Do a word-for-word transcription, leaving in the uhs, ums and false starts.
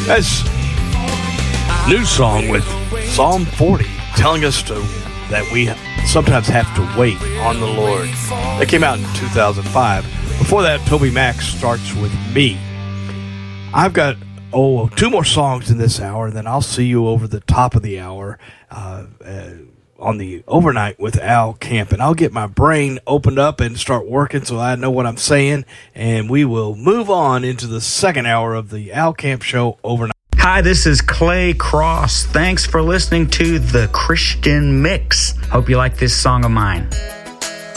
That's a new song with Psalm forty, telling us to that we sometimes have to wait on the Lord. That came out in two thousand five. Before that, Toby Mac starts with Me. I've got, oh, two more songs in this hour, and then I'll see you over the top of the hour uh, uh, on the overnight with Al Camp. And I'll get my brain opened up and start working so I know what I'm saying. And we will move on into the second hour of the Al Camp Show overnight. Hi, this is Clay Cross. Thanks for listening to The Christian Mix. Hope you like this song of mine.